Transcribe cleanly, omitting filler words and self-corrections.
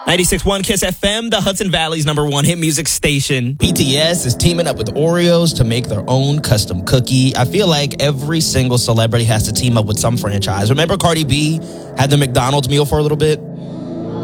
96.1 Kiss FM, the Hudson Valley's #1 hit music station. BTS is teaming up with Oreos to make their own custom cookie. I feel like every single celebrity has to team up with some franchise. Remember Cardi B had the McDonald's meal for a little bit?